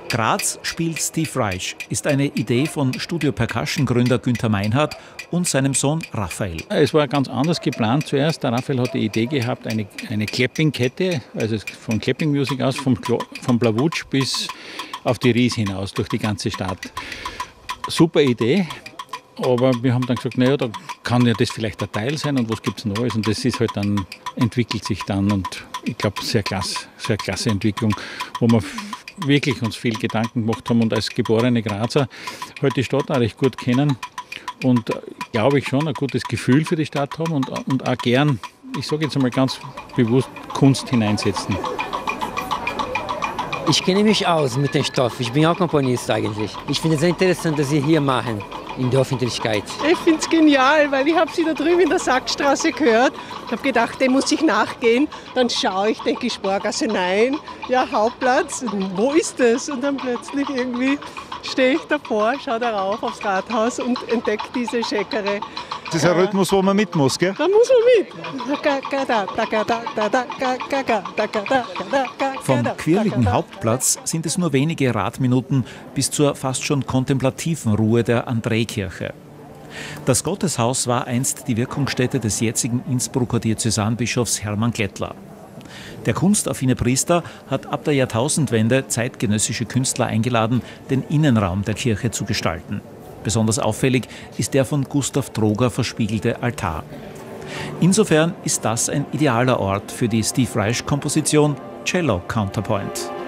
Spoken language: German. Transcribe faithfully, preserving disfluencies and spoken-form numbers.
Graz spielt Steve Reich ist eine Idee von Studio Percussion-Gründer Günther Meinhardt und seinem Sohn Raphael. Es war ganz anders geplant zuerst. Der Raphael hat die Idee gehabt, eine, eine Clapping-Kette, also von Clapping Music aus, vom, vom Plawutsch bis auf die Ries hinaus, durch die ganze Stadt. Super Idee, aber wir haben dann gesagt, naja, da kann ja das vielleicht ein Teil sein und was gibt es Neues? Und das ist halt dann, entwickelt sich dann und ich glaube, sehr klasse, sehr klasse Entwicklung, wo wir wirklich uns viel Gedanken gemacht haben und als geborene Grazer halt die Stadt auch recht gut kennen und glaube ich schon ein gutes Gefühl für die Stadt haben und, und auch gern, ich sage jetzt einmal ganz bewusst, Kunst hineinsetzen. Ich kenne mich aus mit dem Stoff. Ich bin auch Komponist eigentlich. Ich finde es sehr interessant, dass Sie hier machen, in der Öffentlichkeit. Ich finde es genial, weil ich habe Sie da drüben in der Sackstraße gehört. Ich habe gedacht, dem muss ich nachgehen. Dann schaue ich, denke ich, Sporgasse, nein, ja, Hauptplatz, wo ist das? Und dann plötzlich irgendwie stehe ich davor, schaue darauf aufs Rathaus und entdecke diese Schäkere. Das ist ein Rhythmus, wo man mit muss, gell? Da muss man mit. Vom quirligen Hauptplatz sind es nur wenige Radminuten bis zur fast schon kontemplativen Ruhe der Andreikirche. Das Gotteshaus war einst die Wirkungsstätte des jetzigen Innsbrucker Diözesanbischofs Hermann Glättler. Der kunstaffine Priester hat ab der Jahrtausendwende zeitgenössische Künstler eingeladen, den Innenraum der Kirche zu gestalten. Besonders auffällig ist der von Gustav Droger verspiegelte Altar. Insofern ist das ein idealer Ort für die Steve Reich-Komposition Cello Counterpoint.